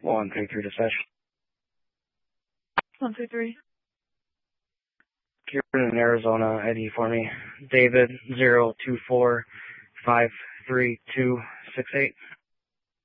133 dispatch. 133. Kieran in Arizona, ID for me. David 024533268.